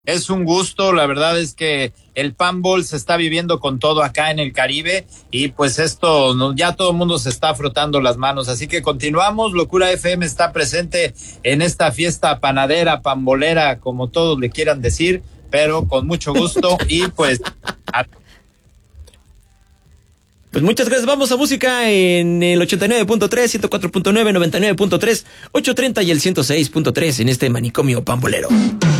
Es un gusto, la verdad es que el Panball se está viviendo con todo acá en el Caribe y pues esto ya todo el mundo se está frotando las manos, así que continuamos. Locura FM está presente en esta fiesta panadera, pambolera, como todos le quieran decir, pero con mucho gusto y pues Pues muchas gracias. Vamos a música en el 89.3, 104.9, 99.3, 830 y el 106.3 en este manicomio pambolero.